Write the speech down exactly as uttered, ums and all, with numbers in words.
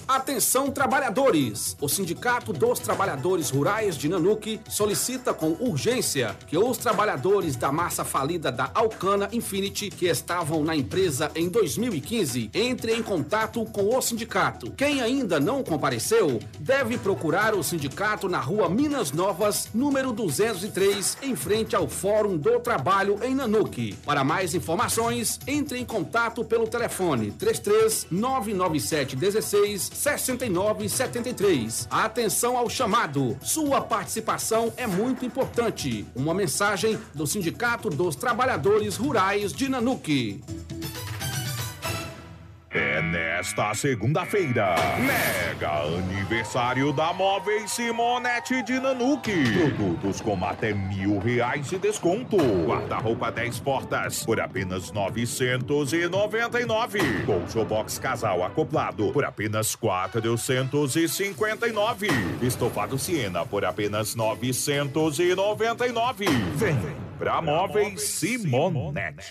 Atenção, trabalhadores! O Sindicato dos Trabalhadores Rurais de Nanuque solicita com urgência que os trabalhadores da massa falida da Alcana Infinity, que estavam na empresa em dois mil e quinze, entrem em contato com o sindicato. Quem ainda não compareceu, deve procurar o sindicato na rua Minas Novas, número duzentos e três, em frente ao Fórum do Trabalho em Nanuque. Para mais informações, entre em contato pelo telefone três três nove nove sete um seis sessenta e nove setenta e três. Atenção ao chamado. Sua participação é muito importante. Uma mensagem do Sindicato dos Trabalhadores Rurais de Nanuque. É nesta segunda-feira, mega aniversário da Móveis Simonetti de Nanuque. Produtos com até mil reais de desconto. Guarda-roupa dez portas por apenas novecentos e noventa e nove. Colchão box casal acoplado por apenas quatrocentos e cinquenta e nove. Estofado Siena por apenas novecentos e noventa e nove. Vem pra Móveis Simonetti.